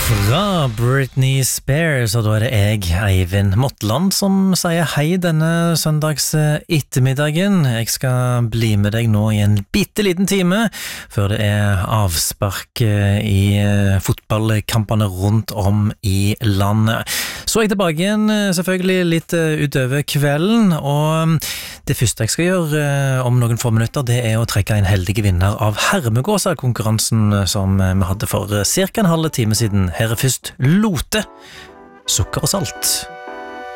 Fra Britney Spears, og da det jeg, Eivind Motland, som sier hei denne søndags ettermiddagen. Jeg skal bli med deg nå i en bitteliten time, før det avspark i fotballkampene rundt om i landet. Så er jeg tilbake igjen, selvfølgelig litt utover kvelden, og det første jeg skal gjøre om noen få minutter, det å trekke en heldig vinner av Hermegåsa-konkurransen som vi hadde for cirka en halv time siden. Her først Lote, sukker og salt.